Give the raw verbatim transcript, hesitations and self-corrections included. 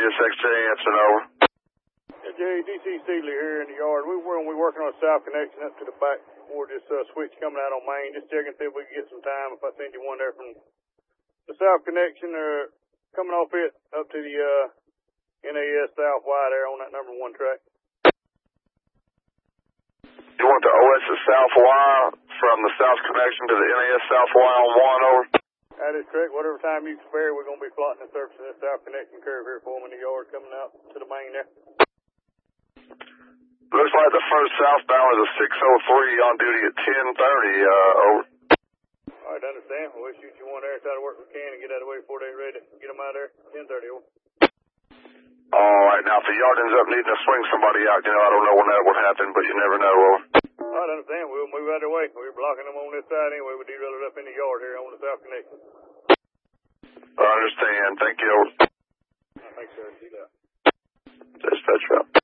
Sirius X J answering over. Yeah, Jay, D C Seeley here in the yard. We were we working on a south connection up to the back for this uh, switch coming out on Main. Just checking to see if we can get some time. If I send you one there from the south connection or coming off it up to the uh, N A S South Y there on that number one track. You want the O S S South Y from the south connection to the N A S South Y on one, over? That is correct. Whatever time you can spare, we're going to be plotting the surface of this south connection curve here for them in the yard coming out to the Main there. Looks like the first southbound is a six oh three on duty at ten thirty, uh, over. All right, I understand. We'll shoot you one there, try to work we can and get out of the way before they're ready to get them out there. ten thirty, over. All right, now if the yard ends up needing to swing somebody out, you know, I don't know when that would happen, but you never know, over. All right, I understand. We'll move out of the way. We're blocking them on this side anyway. We derailed it up in the yard here on the south connection. I understand. Thank you, over. Thanks, sir. See you later. Dispatch route.